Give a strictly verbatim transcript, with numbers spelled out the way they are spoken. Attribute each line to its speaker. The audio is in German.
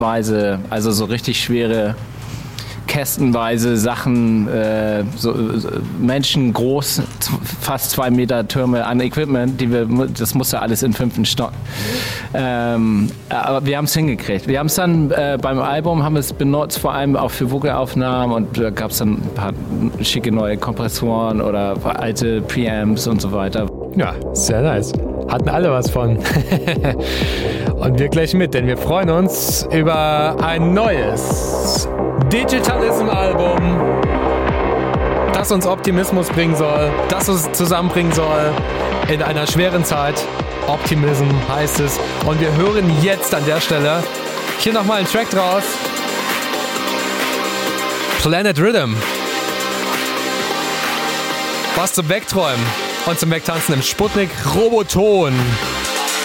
Speaker 1: Weise, also so richtig schwere kästenweise Sachen, äh, so, so Menschen groß, fast zwei Meter Türme an Equipment, die wir, das musste alles in fünften Stock. Ähm, aber wir haben es hingekriegt. Wir haben es dann äh, beim Album haben es benutzt, vor allem auch für Vocalaufnahmen, und da gab es dann ein paar schicke neue Kompressoren oder alte Preamps und so weiter.
Speaker 2: Ja, sehr nice. Hatten alle was von. Und wir gleich mit, denn wir freuen uns über ein neues Digitalism-Album, das uns Optimismus bringen soll, das uns zusammenbringen soll in einer schweren Zeit. Optimism heißt es. Und wir hören jetzt an der Stelle hier nochmal einen Track draus. Planet Rhythm. Was zum Wegträumen und zum Wegtanzen im Sputnik Roboton.